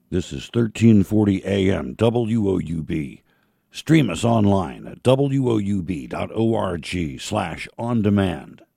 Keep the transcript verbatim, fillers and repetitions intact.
This is thirteen forty A M W O U B. Stream us online at W O U B dot org slash on demand.